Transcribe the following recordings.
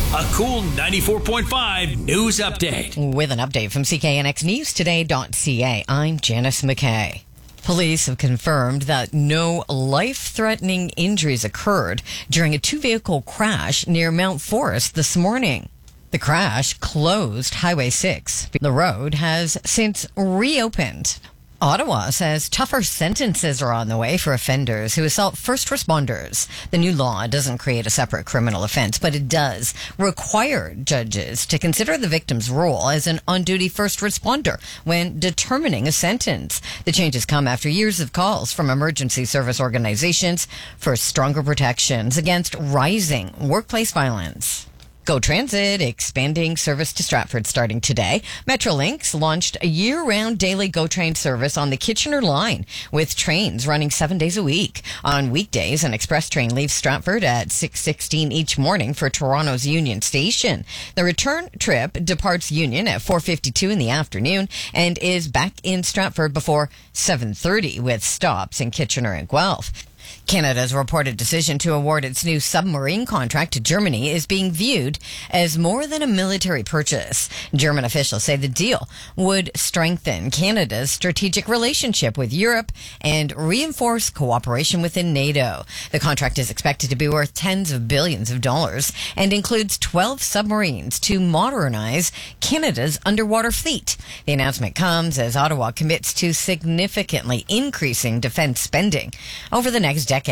A cool 94.5 news update. With an update from CKNXNewsToday.ca, I'm Janice McKay. Police have confirmed that no life-threatening injuries occurred during a two-vehicle crash near Mount Forest this morning. The crash closed Highway 6. The road has since reopened. Ottawa says tougher sentences are on the way for offenders who assault first responders. The new law doesn't create a separate criminal offense, but it does require judges to consider the victim's role as an on-duty first responder when determining a sentence. The changes come after years of calls from emergency service organizations for stronger protections against rising workplace violence. Go Transit expanding service to Stratford starting today. Metrolinx launched a year-round daily GO Train service on the Kitchener line with trains running 7 days a week. On weekdays, an express train leaves Stratford at 6:16 each morning for Toronto's Union Station. The return trip departs Union at 4:52 in the afternoon and is back in Stratford before 7:30 with stops in Kitchener and Guelph. Canada's reported decision to award its new submarine contract to Germany is being viewed as more than a military purchase. German officials say the deal would strengthen Canada's strategic relationship with Europe and reinforce cooperation within NATO. The contract is expected to be worth tens of billions of dollars and includes 12 submarines to modernize Canada's underwater fleet. The announcement comes as Ottawa commits to significantly increasing defense spending over the next decade.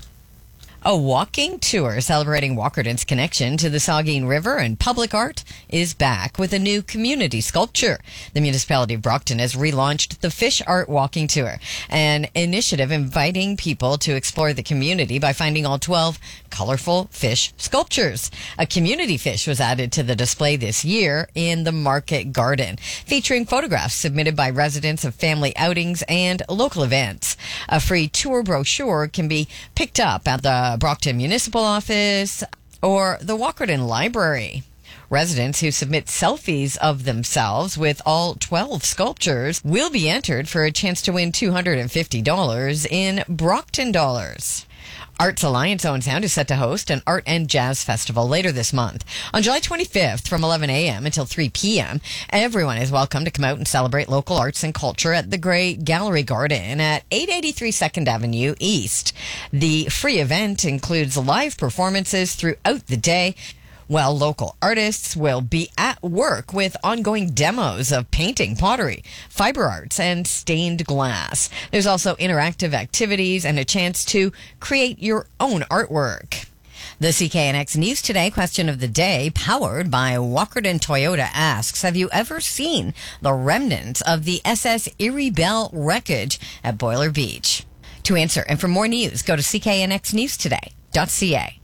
A walking tour celebrating Walkerton's connection to the Saugeen River and public art is back with a new community sculpture. The municipality of Brockton has relaunched the Fish Art Walking Tour, an initiative inviting people to explore the community by finding all 12 colorful fish sculptures. A community fish was added to the display this year in the Market Garden, featuring photographs submitted by residents of family outings and local events. A free tour brochure can be picked up at the Brockton Municipal Office or the Walkerton Library. Residents who submit selfies of themselves with all 12 sculptures will be entered for a chance to win $250 in Brockton dollars. Arts Alliance Owen Sound is set to host an art and jazz festival later this month. On July 25th from 11 a.m. until 3 p.m., everyone is welcome to come out and celebrate local arts and culture at the Grey Gallery Garden at 883 2nd Avenue East. The free event includes live performances throughout the day, while local artists will be at work with ongoing demos of painting, pottery, fiber arts, and stained glass. There's also interactive activities and a chance to create your own artwork. The CKNX News Today question of the day, powered by Walkerton Toyota, asks, have you ever seen the remnants of the SS Erie Belle wreckage at Boiler Beach? To answer and for more news, go to CKNXNewsToday.ca.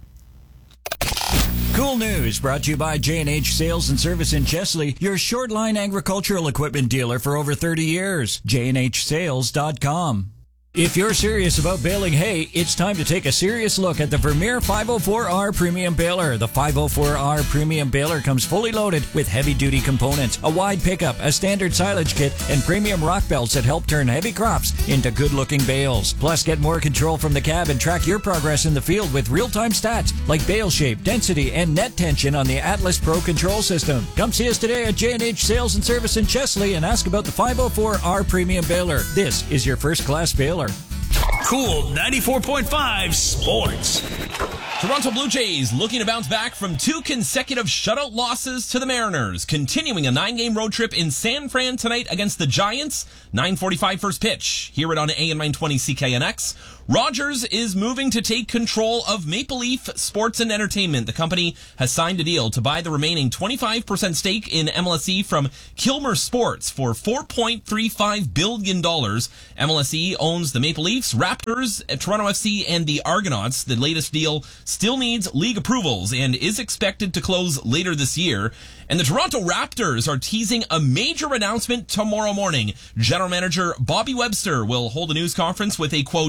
Cool News brought to you by J&H Sales and Service in Chesley, your short-line agricultural equipment dealer for over 30 years. JNHSales.com. If you're serious about baling hay, it's time to take a serious look at the Vermeer 504R Premium Baler. The 504R Premium Baler comes fully loaded with heavy-duty components, a wide pickup, a standard silage kit, and premium rock belts that help turn heavy crops into good-looking bales. Plus, get more control from the cab and track your progress in the field with real-time stats like bale shape, density, and net tension on the Atlas Pro control system. Come see us today at J&H Sales and Service in Chesley and ask about the 504R Premium Baler. This is your first-class baler. Cool 94.5 Sports. Toronto Blue Jays looking to bounce back from 2 consecutive shutout losses to the Mariners, continuing a 9-game road trip in San Fran tonight against the Giants. 9:45 first pitch. Hear it on AM 920 CKNX. Rogers is moving to take control of Maple Leaf Sports and Entertainment. The company has signed a deal to buy the remaining 25% stake in MLSE from Kilmer Sports for $4.35 billion. MLSE owns the Maple Leafs, Raptors, Toronto FC, and the Argonauts. The latest deal still needs league approvals and is expected to close later this year. And the Toronto Raptors are teasing a major announcement tomorrow morning. General Manager Bobby Webster will hold a news conference with a, quote,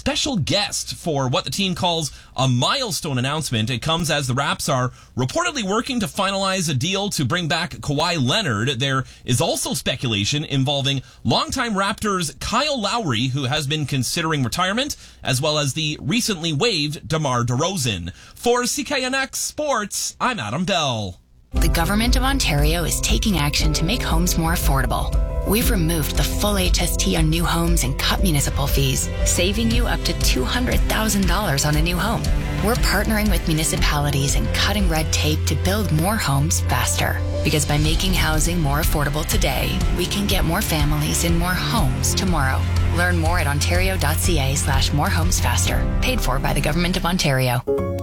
special guest for what the team calls a milestone announcement. It comes as the Raps are reportedly working to finalize a deal to bring back Kawhi Leonard. There is also speculation involving longtime Raptors Kyle Lowry, who has been considering retirement, as well as the recently waived DeMar DeRozan. For CKNX Sports, I'm Adam Bell. The Government of Ontario is taking action to make homes more affordable. We've removed the full HST on new homes and cut municipal fees, saving you up to $200,000 on a new home. We're partnering with municipalities and cutting red tape to build more homes faster. Because by making housing more affordable today, we can get more families in more homes tomorrow. Learn more at ontario.ca/morehomesfaster. Paid for by the Government of Ontario.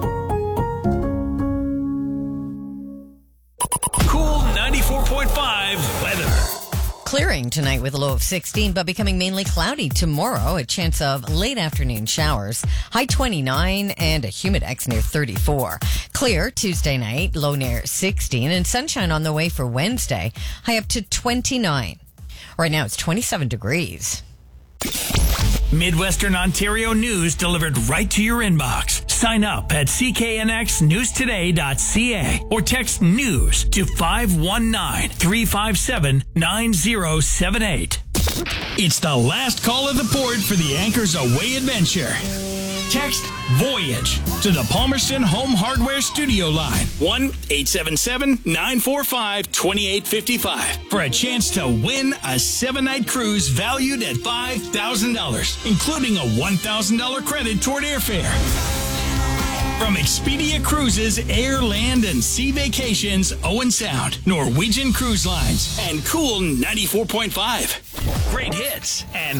Cool 94.5 weather. Clearing tonight with a low of 16, but becoming mainly cloudy tomorrow. A chance of late afternoon showers. High 29 and a humidex near 34. Clear Tuesday night, low near 16, and sunshine on the way for Wednesday. High up to 29. Right now it's 27 degrees. Midwestern Ontario news delivered right to your inbox. Sign up at cknxnewstoday.ca or text news to 519-357-9078. It's the last call of the port for the Anchors Away adventure. Text Voyage to the Palmerston Home Hardware Studio line 1-877-945-2855 for a chance to win a 7-night cruise valued at $5,000, including a $1,000 credit toward airfare. From Expedia Cruises, Air, Land, and Sea Vacations, Owen Sound, Norwegian Cruise Lines, and Cool 94.5. Great hits and